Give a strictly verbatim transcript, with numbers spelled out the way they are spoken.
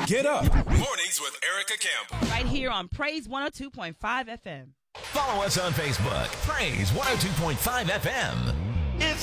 Get up. Mornings with Erica Campbell. Right here on Praise one oh two point five F M. Follow us on Facebook. Praise one oh two point five F M.